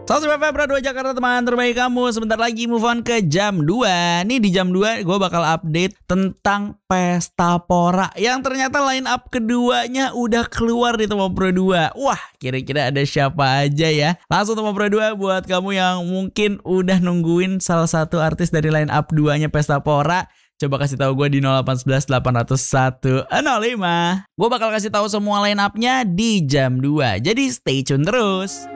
109 Februari 2 Jakarta, teman terbaik kamu. Sebentar lagi move on ke jam 2. Nih di jam 2 gue bakal update tentang Pesta Pora yang ternyata line up keduanya udah keluar di Tommo Pro 2. Wah, kira-kira ada siapa aja ya? Langsung Tommo Pro 2 buat kamu yang mungkin udah nungguin salah satu artis dari line up 2-nya Pesta Pora. Coba kasih tahu gue di 0811 801 05. Gue bakal kasih tahu semua line up-nya di jam 2. Jadi stay tune terus.